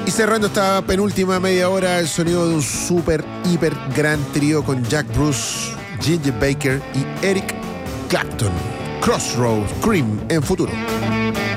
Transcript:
Y cerrando esta penúltima media hora, el sonido de un super, hiper gran trío con Jack Bruce, Ginger Baker y Eric Clapton. Crossroads Cream en Futuro.